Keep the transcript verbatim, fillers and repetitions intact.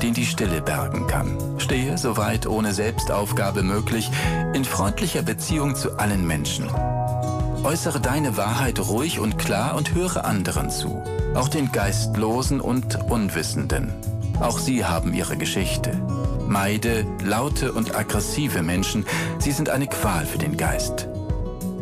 den die Stille bergen kann. Stehe, soweit ohne Selbstaufgabe möglich, in freundlicher Beziehung zu allen Menschen. Äußere deine Wahrheit ruhig und klar und höre anderen zu, auch den Geistlosen und Unwissenden. Auch sie haben ihre Geschichte. Meide laute und aggressive Menschen, sie sind eine Qual für den Geist.